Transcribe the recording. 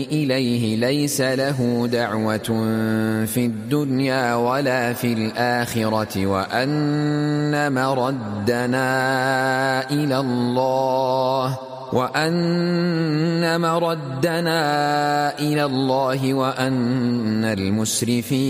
إليه ليس له دعوة في الدنيا ولا في الآخرة وأن مردنا إلى الله وأن المسرفين